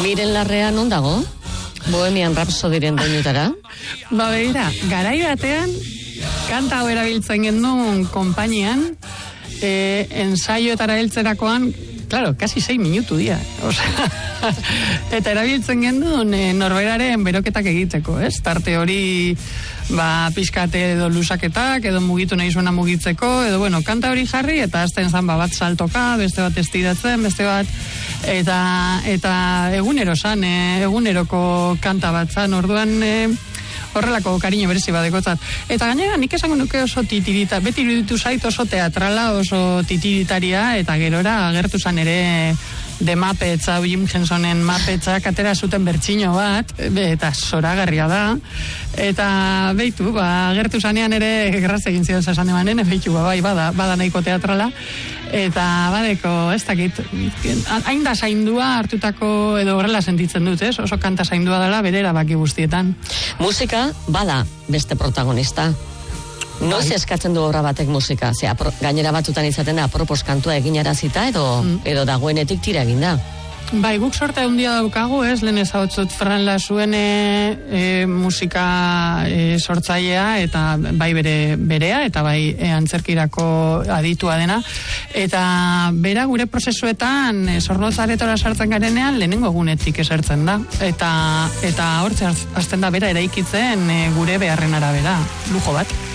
Miren Larrea non dago? Bohemian Rhapsodyren doinutara? Begira, garai batean, kanta hau erabiltzen gendun konpainian, ensaioetara heltzerakoan, claro, kasi 6 minutu dira. Eta erabiltzen gendun norberaren beroketak egiteko, ez? Tarte hori, pixkate edo lusaketak, edo mugitu nahi zuena mugitzeko, edo kanta hori jarri, eta azten zan bat saltoka, beste bat estiratzen, beste bat, eta egunero zan, eguneroko kanta bat zan, orduan horrelako kariño berezi badekotzat. Eta gainera, nik esango nuke oso titirita, beti iruditu zait oso teatrala, oso titiritaria, eta gerora agertu zan ere de Muppets, Jim Hensonen Muppetzak atera zuten bertsino bat, eta zoragarria da, eta beitu, agertu zanean ere graz egin zidan zasan emanen, beitu, bada nahiko teatrala, eta badeko, ez dakit, hain da zaindua hartutako, edo horrela sentitzen dut, ez? Oso kanta zaindua dela, bere erabaki guztietan. Musika, bada beste protagonista. Noiz eskatzen du obra batek musika? Gainera batzutan izaten da, apropos kantua eginarazita, edo dagoenetik tira egin da. Bai, guk sorte handia daukagu, ez, lehen ezagutzut Fran Lasuen musika sortzailea, eta bai berea, eta bai antzerkirako aditua dena, eta bera gure prozesuetan Zornotzaretora sartzen garenean lehenengo egunetik esertzen da, eta hortze azten da bera eraikitzen gure beharren arabera, lujo bat.